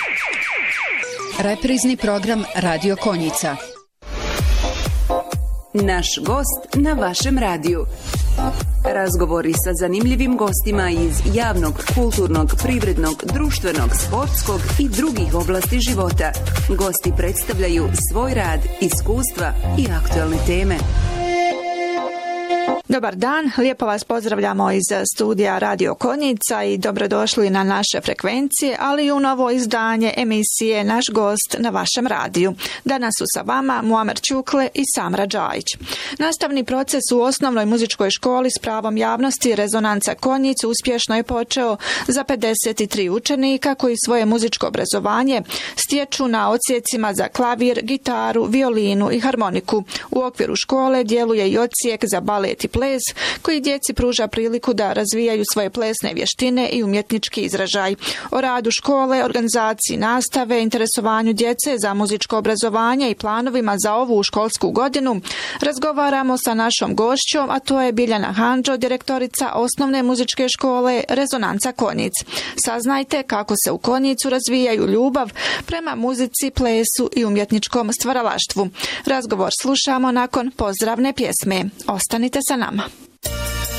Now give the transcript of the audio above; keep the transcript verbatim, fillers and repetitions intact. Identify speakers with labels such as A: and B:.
A: Reprizni program Radio Konjica.
B: Naš gost na vašem radiju. Razgovori sa zanimljivim gostima iz javnog, kulturnog, privrednog, društvenog, sportskog i drugih oblasti života. Gosti predstavljaju svoj rad, iskustva i aktualne teme.
C: Dobar dan, lijepo vas pozdravljamo iz studija Radio Konjica i dobrodošli na naše frekvencije, ali i u novo izdanje emisije Naš gost na vašem radiju. Danas su sa vama Muamer Ćukle i Samra Džajić. Nastavni proces u osnovnoj muzičkoj školi s pravom javnosti Rezonanca Konjic uspješno je počeo za pedeset tri učenika koji svoje muzičko obrazovanje stječu na odsjecima za klavir, gitaru, violinu i harmoniku. U okviru škole djeluje i odsjek za balet i ples, koji djeci pruža priliku da razvijaju svoje plesne vještine i umjetnički izražaj. O radu škole, organizaciji nastave, interesovanju djece za muzičko obrazovanje i planovima za ovu školsku godinu razgovaramo sa našom gošćom, a to je Biljana Handžo, direktorica osnovne muzičke škole Rezonanca Konjic. Saznajte kako se u Konjicu razvijaju ljubav prema muzici, plesu i umjetničkom stvaralaštvu. Razgovor slušamo nakon pozdravne pjesme. Ostanite sa nama.